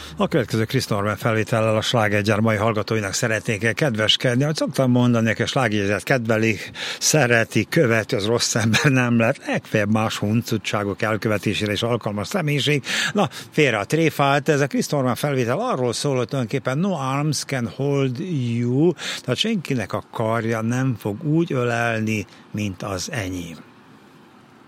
A következő Chris Norman felvétellel a slágergyár mai hallgatóinak szeretnék kedveskedni. Ahogy szoktam mondani, hogy a slágergyárt kedveli, szereti, követi, az rossz ember nem lett. Legfeljebb más huncutságok elkövetésére is alkalmas személyiség. Na, félre a tréfát. Ez a Chris Norman felvétel arról szól, hogy tulajdonképpen no arms can hold you, tehát senkinek a karja nem fog úgy ölelni, mint az enyém.